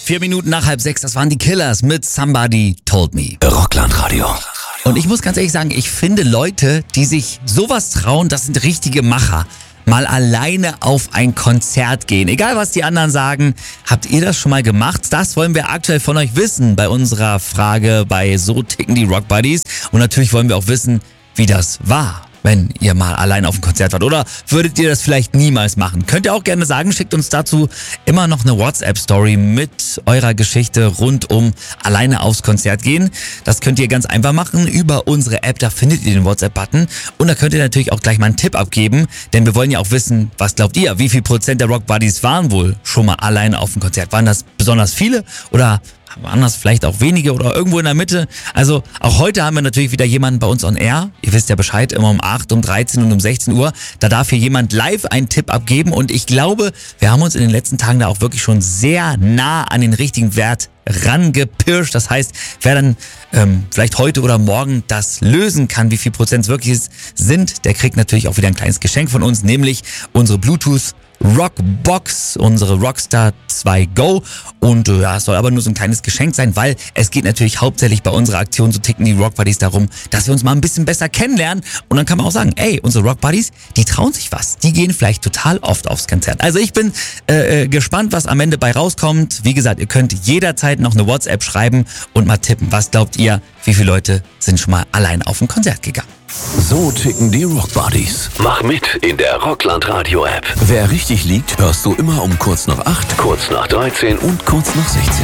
4 Minuten nach 5:30, das waren die Killers mit Somebody Told Me. Rocklandradio. Und ich muss ganz ehrlich sagen, ich finde Leute, die sich sowas trauen, das sind richtige Macher. Mal alleine auf ein Konzert gehen. Egal, was die anderen sagen, habt ihr das schon mal gemacht? Das wollen wir aktuell von euch wissen bei unserer Frage bei So ticken die Rock Buddies. Und natürlich wollen wir auch wissen, wie das war, wenn ihr mal allein auf ein Konzert wart. Oder würdet ihr das vielleicht niemals machen? Könnt ihr auch gerne sagen, schickt uns dazu immer noch eine WhatsApp-Story mit eurer Geschichte rund um alleine aufs Konzert gehen. Das könnt ihr ganz einfach machen über unsere App, da findet ihr den WhatsApp-Button. Und da könnt ihr natürlich auch gleich mal einen Tipp abgeben, denn wir wollen ja auch wissen, was glaubt ihr, wie viel Prozent der Rock Buddies waren wohl schon mal alleine auf dem Konzert? Waren das besonders viele oder waren das vielleicht auch wenige oder irgendwo in der Mitte? Also auch heute haben wir natürlich wieder jemanden bei uns on Air. Ihr wisst ja Bescheid, immer um 8, um 13 und um 16 Uhr. Da darf hier jemand live einen Tipp abgeben und ich glaube, wir haben uns in den letzten Tagen da auch wirklich schon sehr nah an den richtigen Wert rangepirscht. Das heißt, wer dann vielleicht heute oder morgen das lösen kann, wie viel Prozent es wirklich sind, der kriegt natürlich auch wieder ein kleines Geschenk von uns, nämlich unsere Bluetooth Rockbox, unsere Rockstar 2 Go. Und ja, es soll aber nur so ein kleines Geschenk sein, weil es geht natürlich hauptsächlich bei unserer Aktion So ticken die Rock Buddies darum, dass wir uns mal ein bisschen besser kennenlernen. Und dann kann man auch sagen, ey, unsere Rock Buddies, die trauen sich was. Die gehen vielleicht total oft aufs Konzert. Also ich bin gespannt, was am Ende bei rauskommt. Wie gesagt, ihr könnt jederzeit noch eine WhatsApp schreiben und mal tippen. Was glaubt ihr, wie viele Leute sind schon mal allein auf ein Konzert gegangen? So ticken die Rock Buddies. Mach mit in der Rocklandradio App. Wer richtig liegt, hörst du immer um kurz nach 8, kurz nach 13 und kurz nach 16.